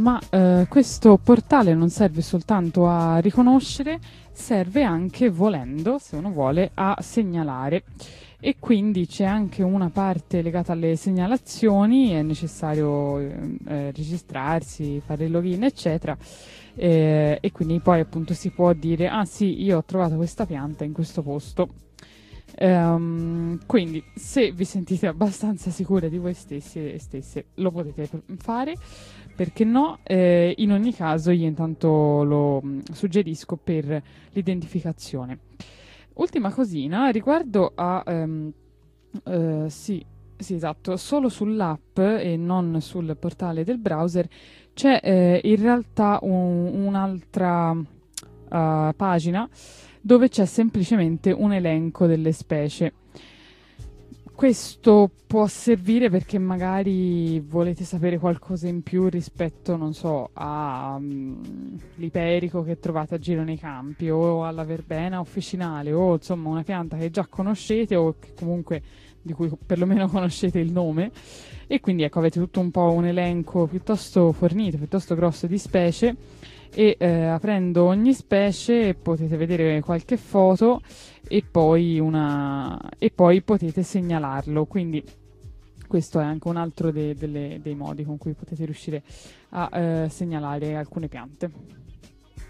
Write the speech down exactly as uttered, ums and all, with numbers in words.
Ma eh, questo portale non serve soltanto a riconoscere, serve anche, volendo, se uno vuole, a segnalare. E quindi c'è anche una parte legata alle segnalazioni, è necessario eh, eh, registrarsi, fare il login, eccetera. Eh, e quindi poi appunto si può dire, ah sì, io ho trovato questa pianta in questo posto. Ehm, quindi se vi sentite abbastanza sicure di voi stessi e stesse, lo potete pr- fare. Perché no? Eh, in ogni caso io intanto lo mh, suggerisco per l'identificazione. Ultima cosina riguardo a ehm, eh, sì, sì, esatto, solo sull'app e non sul portale del browser c'è eh, in realtà un- un'altra eh, pagina dove c'è semplicemente un elenco delle specie. Questo può servire perché magari volete sapere qualcosa in più rispetto, non so, all'iperico che trovate a giro nei campi o alla verbena officinale o insomma una pianta che già conoscete o che comunque di cui perlomeno conoscete il nome e quindi ecco avete tutto un po' un elenco piuttosto fornito, piuttosto grosso di specie e eh, aprendo ogni specie potete vedere qualche foto e poi, una, e poi potete segnalarlo. Quindi questo è anche un altro de- delle- dei modi con cui potete riuscire a eh, segnalare alcune piante.